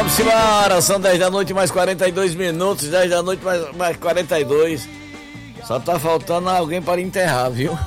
Vamos embora, são 10 da noite mais 42 minutos, 10 da noite mais 42. Só tá faltando alguém para enterrar, viu?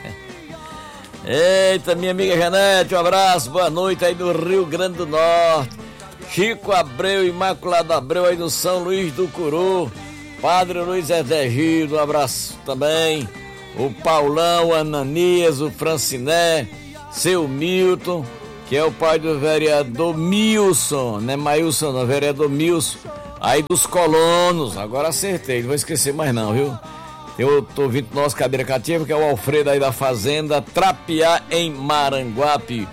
Eita, minha amiga Janete, um abraço, boa noite aí do Rio Grande do Norte. Chico Abreu, Imaculado Abreu aí do São Luís do Curu. Padre Luiz Edegildo, um abraço também. O Paulão, o Ananias, o Franciné, seu Milton, que é o pai do vereador Milson, não é Mailson não, vereador Milson, aí dos colonos. Agora acertei, não vou esquecer mais não, viu? Eu tô ouvindo o nosso cadeira cativa, que é o Alfredo aí da Fazenda Trapiá, em Maranguape.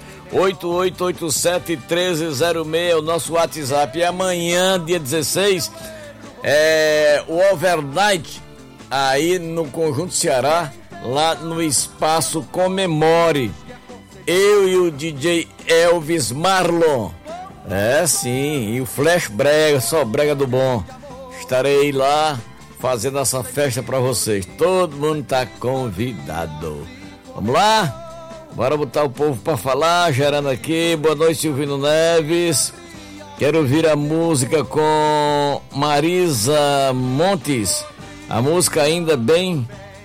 8887-1306 é o nosso WhatsApp. E amanhã, dia 16, é o Overnight aí no Conjunto Ceará, lá no Espaço Comemore. Eu e o DJ Elvis Marlon. É sim, e o Flash Brega, só brega do bom. Estarei lá fazendo essa festa pra vocês. Todo mundo tá convidado. Vamos lá? Bora botar o povo pra falar, gerando aqui. Boa noite, Silvino Neves. Quero ouvir a música com Marisa Montes. A música Ainda Bem.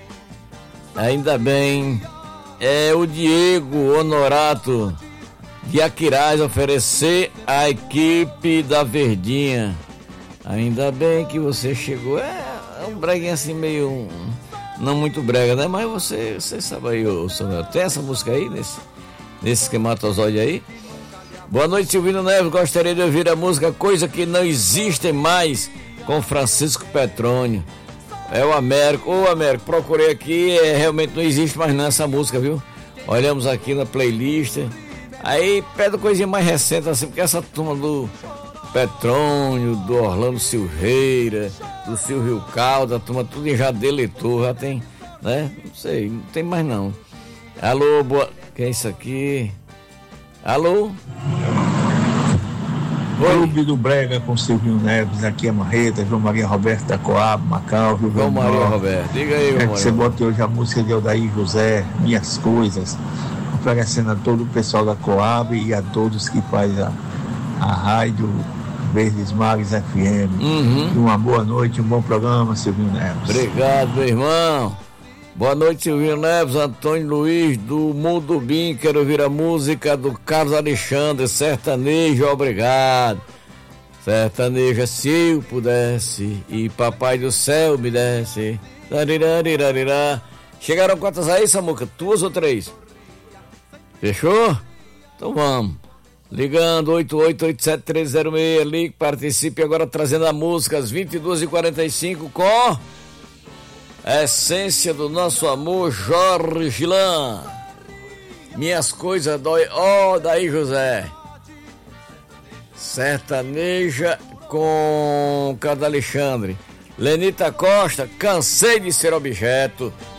É o Diego Honorato de Aquiraz oferecer à equipe da Verdinha. Ainda bem que você chegou. É um breguinho assim meio... não muito brega, né? Mas você sabe aí, ô Samuel. Tem essa música aí, nesse esquematozoide aí? Boa noite, Silvino Neves. Gostaria de ouvir a música Coisa Que Não Existe Mais, com Francisco Petrônio. É o Américo. Ô, Américo, procurei aqui, realmente não existe mais não essa música, viu? Olhamos aqui na playlist. Aí pede coisinha mais recente, assim, porque essa turma do Petrônio, do Orlando Silveira, do Silvio Caldas, a turma tudo já deletou, já tem, né? Não sei, não tem mais não. Alô, boa... Quem é isso aqui? Alô? Clube do Brega com Silvio Neves, aqui é Marreta, João Maria Roberto da Coab, Macau, Rio Grande do Norte. João Maria Roberto, diga aí, Maria. Você bote hoje a música de Odair José, Minhas Coisas, oferecendo a todo o pessoal da Coab e a todos que faz a rádio Verdes Mares FM. E uma boa noite, um bom programa, Silvio Neves. Obrigado, meu irmão. Boa noite, Silvio Neves, Antônio Luiz do Mudubim. Quero ouvir a música do Carlos Alexandre, Sertanejo, obrigado. Sertaneja, se eu pudesse e Papai do Céu me desse. Chegaram quantas aí, Samuca? 2 ou 3? Fechou? Então vamos. Ligando 8887-1306, ligue, participe agora trazendo a música às 22h45 com a essência do nosso amor, Jorge Lan. Minhas Coisas dói, daí José. Sertaneja com Carlos Alexandre. Lenita Costa, Cansei de Ser Objeto.